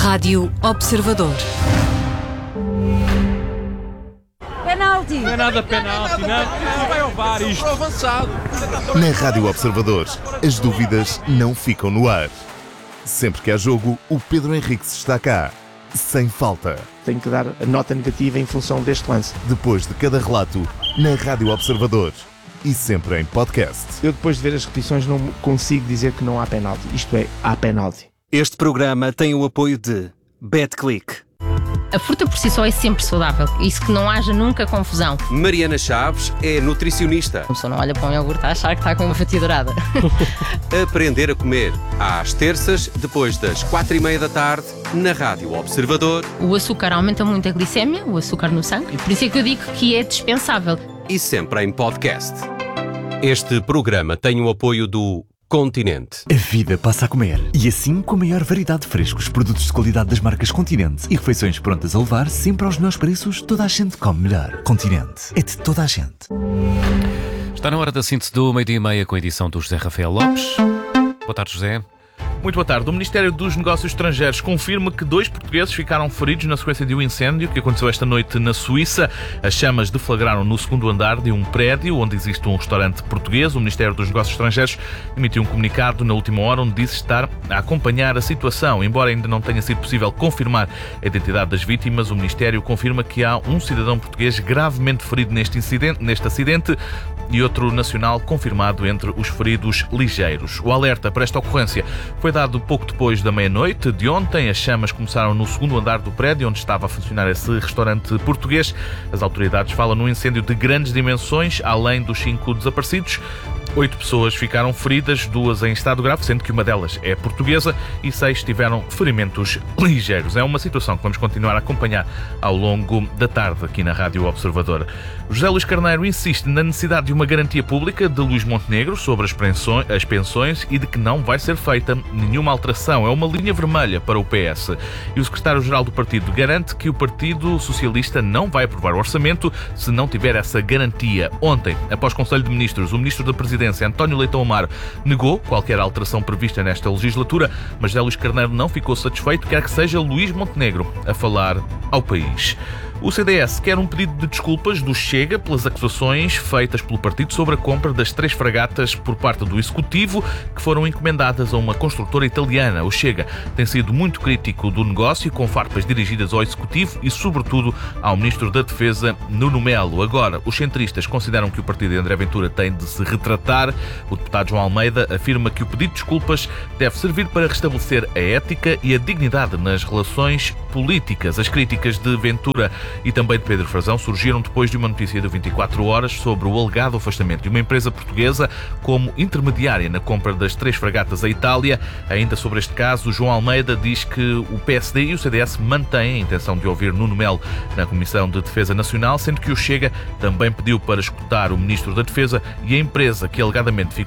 Rádio Observador. Penalti! Não é nada penalti, não vai ao VAR isto. Avançado. Na Rádio Observador, as dúvidas não ficam no ar. Sempre que há jogo, o Pedro Henriques está cá, sem falta. Tenho que dar a nota negativa em função deste lance. Depois de cada relato, na Rádio Observador. E sempre em podcast. Eu, depois de ver as repetições, não consigo dizer que não há penalti. Isto é, há penalti. Este programa tem o apoio de BetClick. A fruta por si só é sempre saudável. Isso que não haja nunca confusão. Mariana Chaves é nutricionista. A pessoa não olha para um iogurte a achar que está com uma fatia dourada. Aprender a comer. Às terças, depois das 4:30 da tarde, na Rádio Observador. O açúcar aumenta muito a glicémia, o açúcar no sangue. Por isso é que eu digo que é dispensável. E sempre em podcast. Este programa tem o apoio do Continente. A vida passa a comer. E assim, com a maior variedade de frescos, produtos de qualidade das marcas Continente e refeições prontas a levar, sempre aos melhores preços, toda a gente come melhor. Continente. É de toda a gente. Está na hora da síntese do 12:30 com a edição do José Rafael Lopes. Boa tarde, José. Muito boa tarde. O Ministério dos Negócios Estrangeiros confirma que 2 portugueses ficaram feridos na sequência de um incêndio que aconteceu esta noite na Suíça. As chamas deflagraram no segundo andar de um prédio onde existe um restaurante português. O Ministério dos Negócios Estrangeiros emitiu um comunicado na última hora onde disse estar a acompanhar a situação. Embora ainda não tenha sido possível confirmar a identidade das vítimas, o Ministério confirma que há um cidadão português gravemente ferido neste acidente e outro nacional confirmado entre os feridos ligeiros. O alerta para esta ocorrência foi dado pouco depois da meia-noite de ontem. As chamas começaram no segundo andar do prédio onde estava a funcionar esse restaurante português. As autoridades falam num incêndio de grandes dimensões, além dos 5 desaparecidos. 8 pessoas ficaram feridas, 2 em estado grave, sendo que uma delas é portuguesa, e 6 tiveram ferimentos ligeiros. É uma situação que vamos continuar a acompanhar ao longo da tarde aqui na Rádio Observador. José Luís Carneiro insiste na necessidade de uma garantia pública de Luís Montenegro sobre as pensões e de que não vai ser feita nenhuma alteração. É uma linha vermelha para o PS. E o secretário-geral do partido garante que o Partido Socialista não vai aprovar o orçamento se não tiver essa garantia. Ontem, após Conselho de Ministros, o Ministro da Presidência, António Leitão Amaro, negou qualquer alteração prevista nesta legislatura, mas José Luís Carneiro não ficou satisfeito, quer que seja Luís Montenegro a falar ao país. O CDS quer um pedido de desculpas do Chega pelas acusações feitas pelo partido sobre a compra das 3 fragatas por parte do Executivo que foram encomendadas a uma construtora italiana. O Chega tem sido muito crítico do negócio, com farpas dirigidas ao Executivo e, sobretudo, ao Ministro da Defesa, Nuno Melo. Agora, os centristas consideram que o partido de André Ventura tem de se retratar. O deputado João Almeida afirma que o pedido de desculpas deve servir para restabelecer a ética e a dignidade nas relações políticas. As críticas de Ventura e também de Pedro Frazão surgiram depois de uma notícia de 24 horas sobre o alegado afastamento de uma empresa portuguesa como intermediária na compra das 3 fragatas à Itália. Ainda sobre este caso, João Almeida diz que o PSD e o CDS mantêm a intenção de ouvir Nuno Melo na Comissão de Defesa Nacional, sendo que o Chega também pediu para escutar o Ministro da Defesa e a empresa que alegadamente ficou